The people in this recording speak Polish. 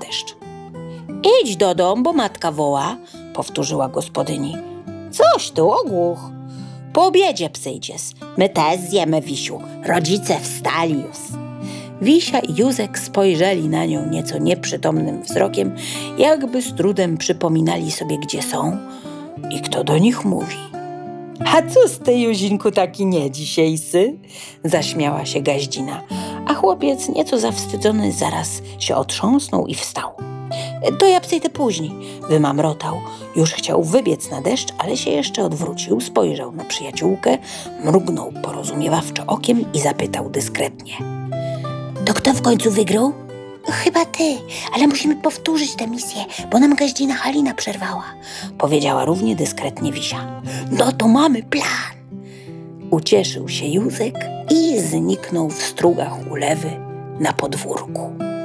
deszcz. Idź do domu, bo matka woła, powtórzyła gospodyni. Coś tu ogłuch. Po obiedzie przyjdziesz. My też zjemy, Wisiu. Rodzice wstali już. Wisia i Józek spojrzeli na nią nieco nieprzytomnym wzrokiem, jakby z trudem przypominali sobie, gdzie są i kto do nich mówi. A co ty, Józinku, taki nie dzisiejszy? Zaśmiała się Gaździna, a chłopiec, nieco zawstydzony, zaraz się otrząsnął i wstał. To ja przyjdę później, wymamrotał. Już chciał wybiec na deszcz, ale się jeszcze odwrócił, spojrzał na przyjaciółkę, mrugnął porozumiewawczo okiem i zapytał dyskretnie. To kto w końcu wygrał? Chyba ty, ale musimy powtórzyć tę misję, bo nam Gaździna Halina przerwała, powiedziała równie dyskretnie Wisia. No to mamy plan. Ucieszył się Józek i zniknął w strugach ulewy na podwórku.